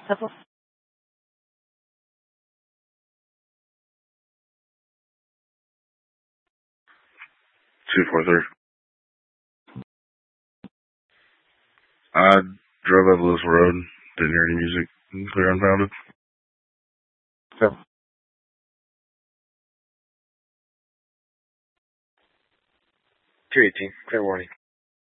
Civil. 243. I drove up Lewis Road, didn't hear any music, clear unfounded. So. 218, clear warning.